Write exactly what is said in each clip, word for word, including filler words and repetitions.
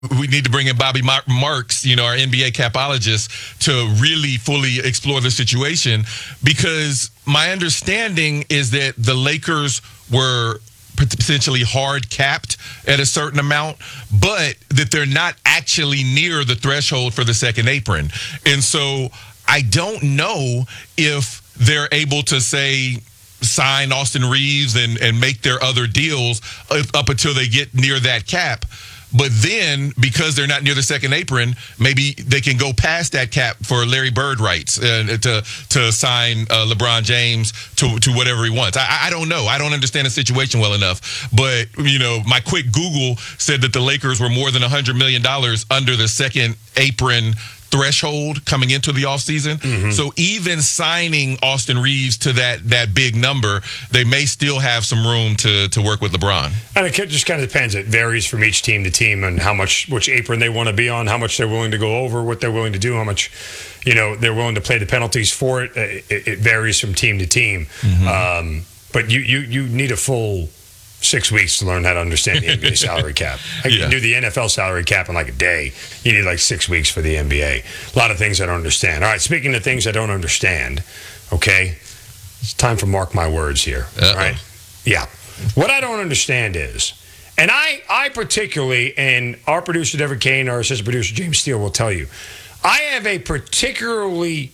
we need to bring in Bobby Marks, you know, our N B A capologist, to really fully explore the situation, because my understanding is that the Lakers were potentially hard capped at a certain amount, but that they're not actually near the threshold for the second apron. And so I don't know if they're able to say, sign Austin Reeves and, and make their other deals up until they get near that cap. But then, because they're not near the second apron, maybe they can go past that cap for Larry Bird rights uh, to to sign uh, LeBron James to to whatever he wants. I, I don't know. I don't understand the situation well enough. But, you know, my quick Google said that the Lakers were more than one hundred million dollars under the second apron threshold coming into the offseason. Mm-hmm. So even signing Austin Reeves to that that big number, they may still have some room to to work with LeBron. And it just kind of depends. It varies from each team to team and how much, which apron they want to be on, how much they're willing to go over, what they're willing to do, how much, you know, they're willing to play the penalties for it. It, it varies from team to team. Mm-hmm. Um, but you, you, you need a full six weeks to learn how to understand the N B A salary cap. You yeah. can do the N F L salary cap in like a day. You need like six weeks for the N B A. A lot of things I don't understand. All right, speaking of things I don't understand, okay, it's time for mark my words here. Uh-oh. All right? Yeah. What I don't understand is, and I, I particularly, and our producer, Deborah Kane, our assistant producer, James Steele, will tell you, I have a particularly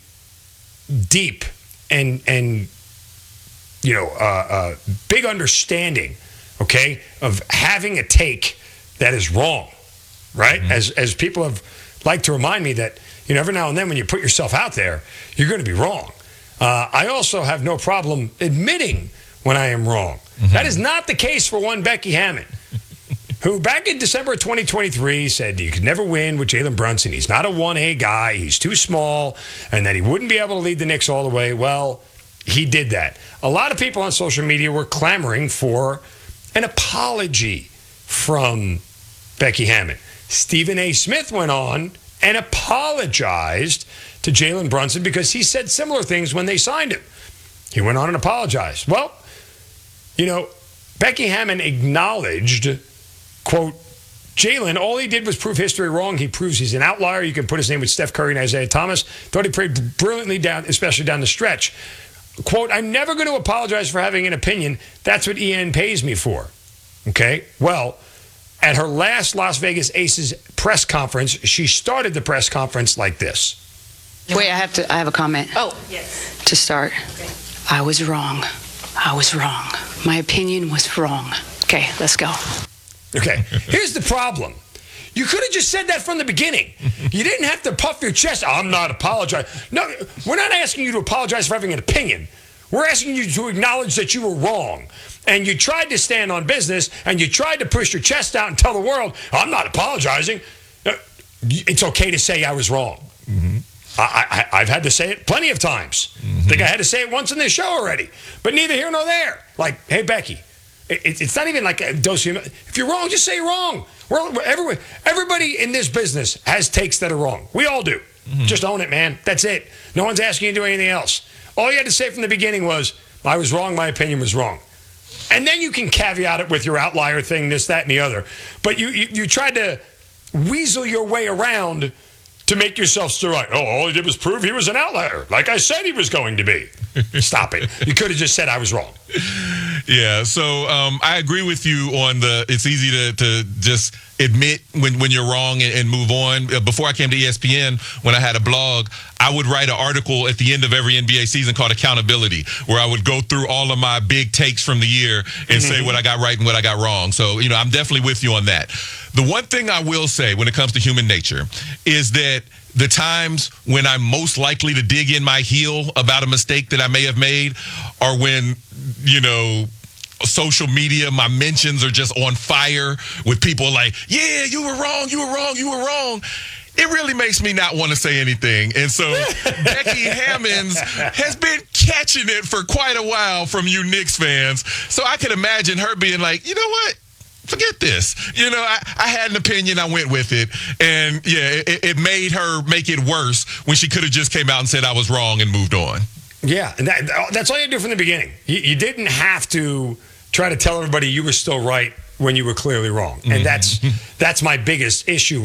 deep and, and you know, uh, uh, big understanding, okay, of having a take that is wrong, right? Mm-hmm. As as people have liked to remind me that, you know, every now and then when you put yourself out there, you're going to be wrong. Uh, I also have no problem admitting when I am wrong. Mm-hmm. That is not the case for one Becky Hammon, who back in December of twenty twenty-three said you could never win with Jalen Brunson. He's not a one A guy. He's too small, and that he wouldn't be able to lead the Knicks all the way. Well, he did that. A lot of people on social media were clamoring for an apology from Becky Hammon. Stephen A. Smith went on and apologized to Jalen Brunson because he said similar things when they signed him. He went on and apologized. Well, you know, Becky Hammon acknowledged, quote, Jalen, all he did was prove history wrong. He proves he's an outlier. You can put his name with Steph Curry and Isaiah Thomas. Thought he played brilliantly down, especially down the stretch. Quote, I'm never going to apologize for having an opinion. That's what E N pays me for. Okay? Well, at her last Las Vegas Aces press conference, she started the press conference like this. Wait, I have to, I have a comment. Oh, yes. To start. Okay. I was wrong. I was wrong. My opinion was wrong. Okay, let's go. Okay. Here's the problem. You could have just said that from the beginning. You didn't have to puff your chest. I'm not apologizing. No, we're not asking you to apologize for having an opinion. We're asking you to acknowledge that you were wrong. And you tried to stand on business, and you tried to push your chest out and tell the world, I'm not apologizing. It's okay to say I was wrong. Mm-hmm. I, I, I've had to say it plenty of times. Mm-hmm. I think I had to say it once in this show already. But neither here nor there. Like, hey, Becky, it, it's not even like a dose of, if you're wrong, just say you're wrong. We're, we're, everybody, everybody in this business has takes that are wrong. We all do. Mm-hmm. Just own it, man. That's it. No one's asking you to do anything else. All you had to say from the beginning was, I was wrong, my opinion was wrong. And then you can caveat it with your outlier thing, this, that, and the other. But you, you, you tried to weasel your way around to make yourself still right. Oh, all he did was prove he was an outlier, like I said he was going to be. Stop it. You could have just said I was wrong. Yeah, so um, I agree with you on the, it's easy to, to just admit when, when you're wrong and, and move on. Before I came to E S P N, when I had a blog, I would write an article at the end of every N B A season called Accountability, where I would go through all of my big takes from the year and mm-hmm. say what I got right and what I got wrong. So, you know, I'm definitely with you on that. The one thing I will say when it comes to human nature is that the times when I'm most likely to dig in my heel about a mistake that I may have made are when, you know, social media, my mentions are just on fire with people like, yeah, you were wrong, you were wrong, you were wrong. It really makes me not want to say anything. And so Becky Hammons has been catching it for quite a while from you Knicks fans. So I can imagine her being like, you know what? Forget this. You know, I, I had an opinion. I went with it. And, yeah, it, it made her make it worse when she could have just came out and said I was wrong and moved on. Yeah, and that, that's all you do from the beginning. You, you didn't have to try to tell everybody you were still right when you were clearly wrong. And that's that's my biggest issue